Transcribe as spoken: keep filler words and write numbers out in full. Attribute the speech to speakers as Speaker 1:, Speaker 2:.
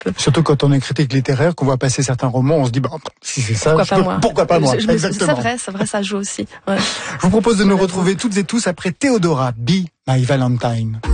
Speaker 1: peu.
Speaker 2: Surtout quand on est critique littéraire, qu'on voit passer certains romans, on se dit, bah, si c'est ça,
Speaker 1: Pourquoi
Speaker 2: je
Speaker 1: pas
Speaker 2: peux,
Speaker 1: moi
Speaker 2: pourquoi pas moi?
Speaker 1: Je, je,
Speaker 2: Exactement.
Speaker 1: C'est vrai, c'est vrai, ça joue aussi. Ouais.
Speaker 2: Je vous propose de nous retrouver toutes et tous après Théodora, Be My Valentine.